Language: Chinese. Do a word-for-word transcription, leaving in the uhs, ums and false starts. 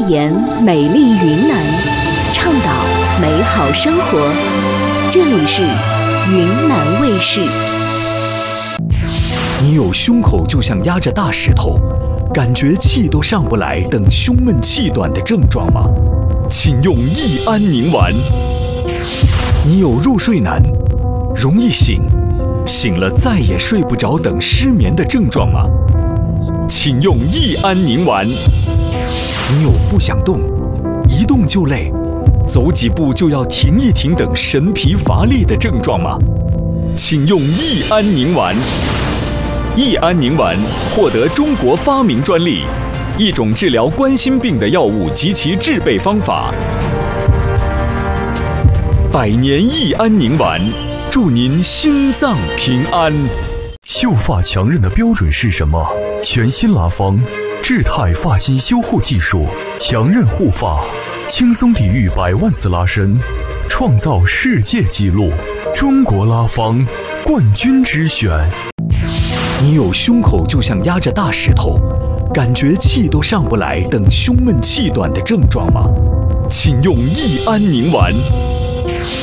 言美丽云南，倡导美好生活。这里是云南卫视。 你有胸口就像压着大石头，感觉气都上不来等胸闷气短的症状吗？请用益安宁丸。你有入睡难、容易醒、醒了再也睡不着等失眠的症状吗？请用益安宁丸。你有不想动、一动就累、走几步就要停一停等神疲乏力的症状吗？请用益安宁丸。益安宁丸获得中国发明专利，一种治疗冠心病的药物及其制备方法。百年益安宁丸，祝您心脏平安。 秀发强韧的标准是什么？全新拉芳智泰发型修护技术，强韧护发，轻松抵御百万次拉伸，创造世界纪录。中国拉芳冠军之选。 你有胸口就像压着大石头，感觉气都上不来等胸闷气短的症状吗？请用益安宁丸。